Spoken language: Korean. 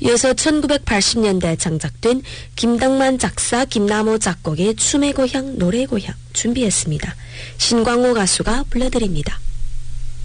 이어서 1980년대에 창작된 김당만 작사 김남호 작곡의 춤의 고향 노래 고향 준비했습니다. 신광호 가수가 불러드립니다.